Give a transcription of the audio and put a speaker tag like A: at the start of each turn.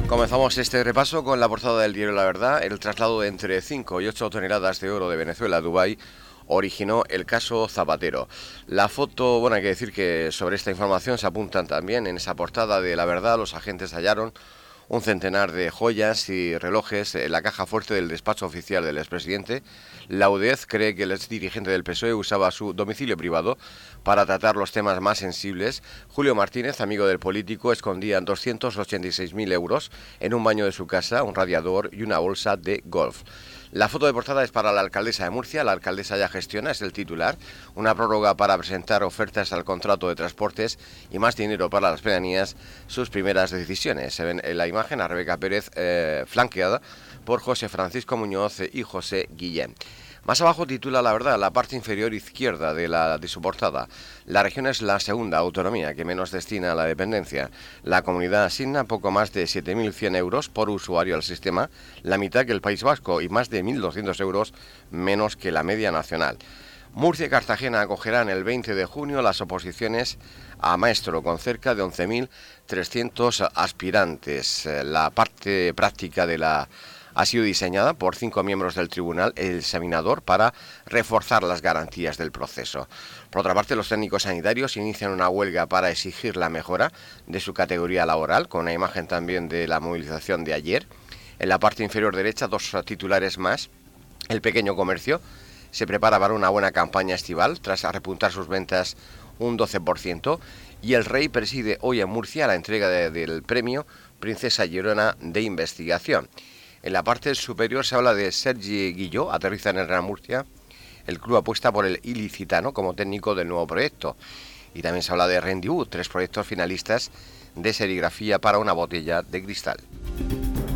A: Comenzamos este repaso con la portada del diario La Verdad. El traslado de entre 5 y 8 toneladas de oro de Venezuela a Dubái originó el caso Zapatero. La foto, bueno, hay que decir que sobre esta información se apuntan también en esa portada de La Verdad. Los agentes hallaron un centenar de joyas y relojes en la caja fuerte del despacho oficial del expresidente. La UDEZ cree que el exdirigente del PSOE usaba su domicilio privado para tratar los temas más sensibles. Julio Martínez, amigo del político, escondía 286.000 euros en un baño de su casa, un radiador y una bolsa de golf. La foto de portada es para la alcaldesa de Murcia. La alcaldesa ya gestiona, es el titular, una prórroga para presentar ofertas al contrato de transportes y más dinero para las pedanías, sus primeras decisiones. Se ven en la imagen a Rebeca Pérez flanqueada por José Francisco Muñoz y José Guillén. Más abajo titula La Verdad, la parte inferior izquierda de su portada. La región es la segunda autonomía que menos destina a la dependencia. La comunidad asigna poco más de 7.100 euros por usuario al sistema, la mitad que el País Vasco y más de 1.200 euros menos que la media nacional. Murcia y Cartagena acogerán el 20 de junio las oposiciones a maestro con cerca de 11.300 aspirantes. La parte práctica ha sido diseñada por 5 miembros del tribunal examinador para reforzar las garantías del proceso. Por otra parte, los técnicos sanitarios inician una huelga para exigir la mejora de su categoría laboral, con una imagen también de la movilización de ayer. En la parte inferior derecha, dos titulares más. El pequeño comercio se prepara para una buena campaña estival, tras repuntar sus ventas un 12%, y el Rey preside hoy en Murcia la entrega del premio Princesa Llorona de Investigación. En la parte superior se habla de Sergi Guilló, aterriza en el Real Murcia. El club apuesta por el ilicitano como técnico del nuevo proyecto. Y también se habla de Rendezvous, 3 proyectos finalistas de serigrafía para una botella de cristal.